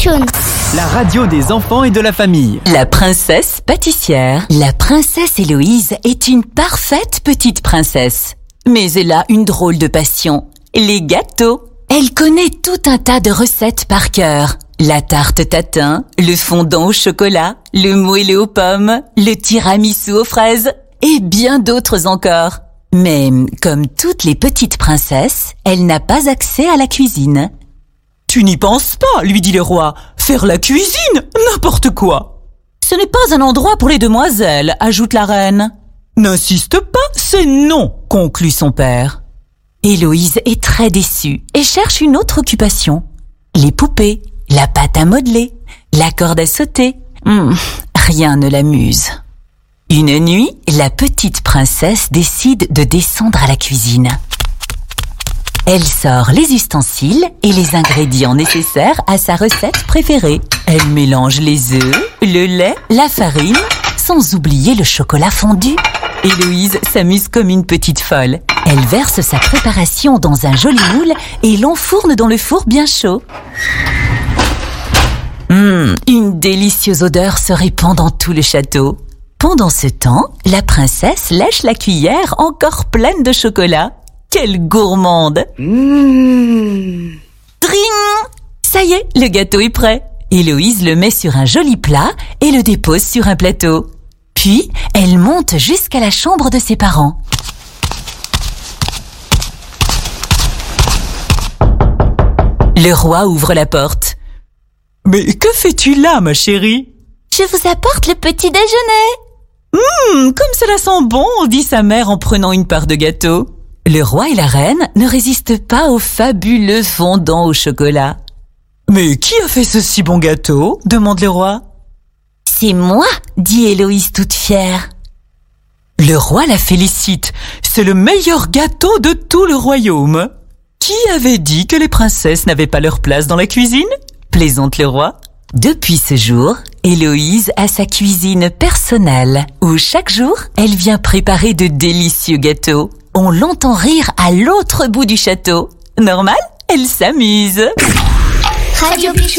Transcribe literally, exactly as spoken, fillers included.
Pichoun. La radio des enfants et de la famille. La princesse pâtissière. La princesse Héloïse est une parfaite petite princesse. Mais elle a une drôle de passion, les gâteaux. Elle connaît tout un tas de recettes par cœur. La tarte tatin, le fondant au chocolat, le moelleux aux pommes, le tiramisu aux fraises et bien d'autres encore. Mais comme toutes les petites princesses, elle n'a pas accès à la cuisine. « Tu n'y penses pas, lui dit le roi. Faire la cuisine, n'importe quoi. »« Ce n'est pas un endroit pour les demoiselles, ajoute la reine. »« N'insiste pas, c'est non, conclut son père. » Héloïse est très déçue et cherche une autre occupation. Les poupées, la pâte à modeler, la corde à sauter. Hum, rien ne l'amuse. Une nuit, la petite princesse décide de descendre à la cuisine. Elle sort les ustensiles et les ingrédients nécessaires à sa recette préférée. Elle mélange les œufs, le lait, la farine, sans oublier le chocolat fondu. Héloïse s'amuse comme une petite folle. Elle verse sa préparation dans un joli moule et l'enfourne dans le four bien chaud. Hum, une délicieuse odeur se répand dans tout le château. Pendant ce temps, la princesse lèche la cuillère encore pleine de chocolat. Quelle gourmande! Mmh. Tring! Ça y est, le gâteau est prêt. Héloïse le met sur un joli plat et le dépose sur un plateau. Puis, elle monte jusqu'à la chambre de ses parents. Le roi ouvre la porte. « Mais que fais-tu là, ma chérie ?»« Je vous apporte le petit déjeuner. »« Hum, comme cela sent bon, dit sa mère en prenant une part de gâteau. » Le roi et la reine ne résistent pas au fabuleux fondant au chocolat. « Mais qui a fait ce si bon gâteau ?» demande le roi. « C'est moi, dit Héloïse toute fière. » Le roi la félicite. C'est le meilleur gâteau de tout le royaume. Qui avait dit que les princesses n'avaient pas leur place dans la cuisine ? Plaisante le roi. Depuis ce jour, Héloïse a sa cuisine personnelle, où chaque jour, elle vient préparer de délicieux gâteaux. On l'entend rire à l'autre bout du château. Normal, elle s'amuse. Radio Pichoun.